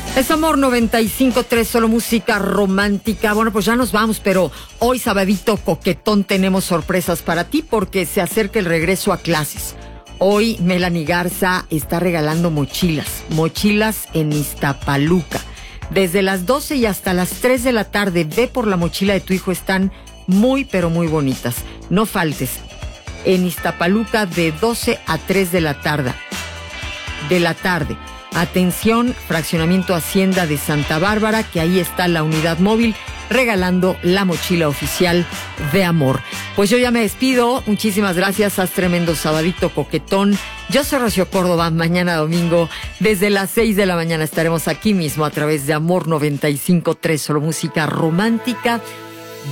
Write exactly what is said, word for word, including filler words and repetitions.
Es Amor noventa y cinco punto tres, solo música romántica. Bueno, pues ya nos vamos, pero hoy, sabadito coquetón, tenemos sorpresas para ti porque se acerca el regreso a clases. Hoy Melanie Garza está regalando mochilas, mochilas en Iztapaluca. Desde las doce y hasta las tres de la tarde, ve por la mochila de tu hijo, están muy, pero muy bonitas. No faltes. En Iztapaluca de doce a tres de la tarde. De la tarde. Atención, Fraccionamiento Hacienda de Santa Bárbara, que ahí está la unidad móvil regalando la mochila oficial de Amor. Pues yo ya me despido. Muchísimas gracias. Haz tremendo sabadito coquetón. Yo soy Rocío Córdoba. Mañana domingo, desde las seis de la mañana, estaremos aquí mismo a través de Amor noventa y cinco punto tres, solo música romántica.